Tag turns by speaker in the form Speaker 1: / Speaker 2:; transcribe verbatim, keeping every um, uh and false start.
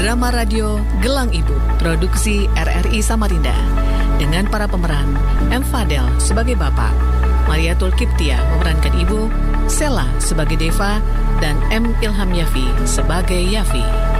Speaker 1: drama radio Gelang Ibu, produksi R R I Samarinda. Dengan para pemeran, M. Fadel sebagai bapak, Mariatul Kiptia memerankan ibu, Sela sebagai Deva, dan M. Ilham Yafi sebagai Yafi.